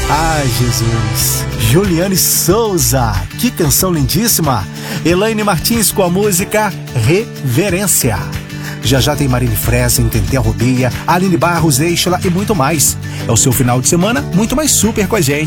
Ai, Jesus. Juliane Souza, que canção lindíssima. Elaine Martins com a música Reverência. Já já tem Marine Fresen, Tenté Rodeia, Aline Barros,Eixla e muito mais. É o seu final de semana muito mais super com a gente.